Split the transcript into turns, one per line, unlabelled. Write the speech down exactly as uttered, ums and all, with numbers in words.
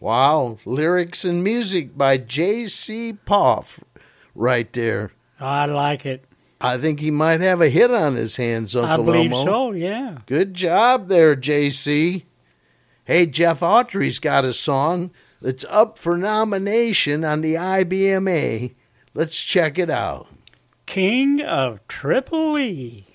Wow, lyrics and music by J C. Poff right there.
I like it.
I think he might have a hit on his hands, Uncle
I believe
Elmo.
so, yeah.
Good job there, J C. Hey, Jeff Autry's got a song that's up for nomination on the I B M A. Let's check it out.
King of Tripoli.